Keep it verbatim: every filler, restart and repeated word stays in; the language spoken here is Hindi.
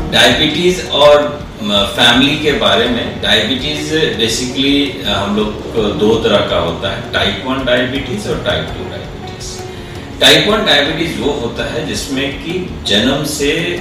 डायबिटीज़ और फैमिली के बारे में, डायबिटीज़ बेसिकली हम लोग को दो तरह का होता है, टाइप वन डायबिटीज़ और type two diabetes. Type one diabetes वो होता है जिसमें कि जन्म से